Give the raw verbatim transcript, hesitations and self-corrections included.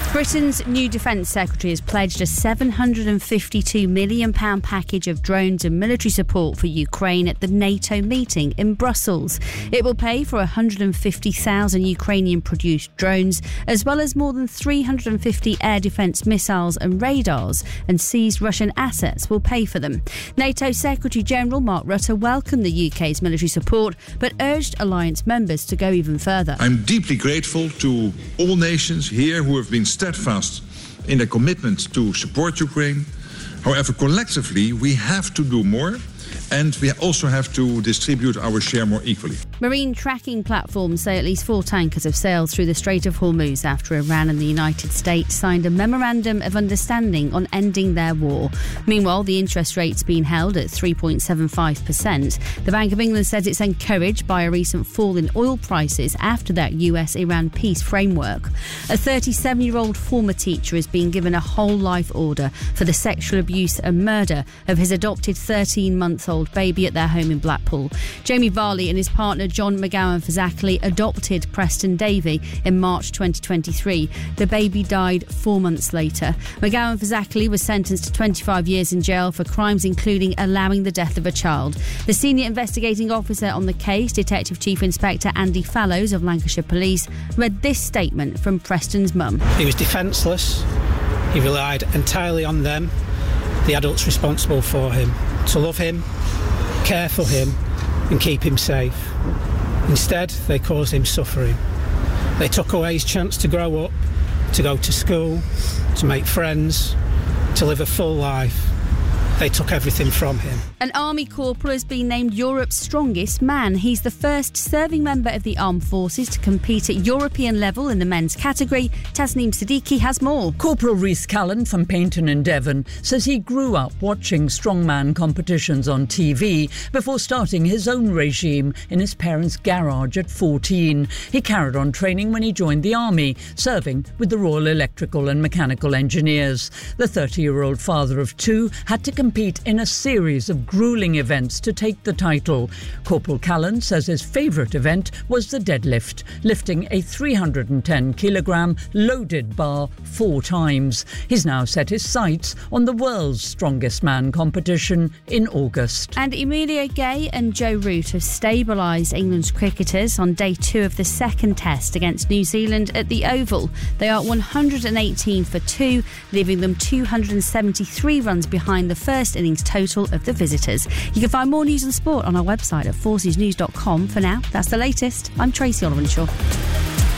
Britain's new Defence Secretary has pledged a seven hundred fifty-two million pounds package of drones and military support for Ukraine at the NATO meeting in Brussels. It will pay for one hundred fifty thousand Ukrainian-produced drones, as well as more than three hundred fifty air defence missiles and radars, and seized Russian assets will pay for them. NATO Secretary-General Mark Rutte welcomed the U K's military support, but urged alliance members to go even further. I'm deeply grateful to all nations here who have been steadfast in their commitment to support Ukraine. However, collectively, we have to do more, and we also have to distribute our share more equally. Marine tracking platforms say at least four tankers have sailed through the Strait of Hormuz after Iran and the United States signed a memorandum of understanding on ending their war. Meanwhile, the interest rate's been held at three point seven five percent. The Bank of England says it's encouraged by a recent fall in oil prices after that U S-Iran peace framework. A thirty-seven-year-old former teacher is being given a whole life order for the sexual abuse and murder of his adopted thirteen-month-old baby at their home in Blackpool. Jamie Varley and his partner John McGowan-Fazakerley adopted Preston Davey in March twenty twenty-three. The baby died four months later. McGowan-Fazakerley was sentenced to twenty-five years in jail for crimes including allowing the death of a child. The senior investigating officer on the case, Detective Chief Inspector Andy Fallows of Lancashire Police, read this statement from Preston's mum. He was defenceless. He relied entirely on them, the adults responsible for him, to love him, care for him and keep him safe. Instead, they caused him suffering. They took away his chance to grow up, to go to school, to make friends, to live a full life. They took everything from him. An army corporal has been named Europe's strongest man. He's the first serving member of the armed forces to compete at European level in the men's category. Tasneem Siddiqui has more. Corporal Rhys Callan from Paynton in Devon says he grew up watching strongman competitions on T V before starting his own regime in his parents' garage at fourteen. He carried on training when he joined the army, serving with the Royal Electrical and Mechanical Engineers. The thirty-year-old father of two had to compete in a series of gruelling events to take the title. Corporal Callan says his favourite event was the deadlift, lifting a three hundred ten kilogram loaded bar four times. He's now set his sights on the world's strongest man competition in August. And Emilio Gay and Joe Root have stabilised England's cricketers on day two of the second test against New Zealand at the Oval. They are one hundred eighteen for two, leaving them two hundred seventy-three runs behind the first innings total of the visitors. You can find more news and sport on our website at forces news dot com. For now, that's the latest. I'm Tracy Oliver-Shaw.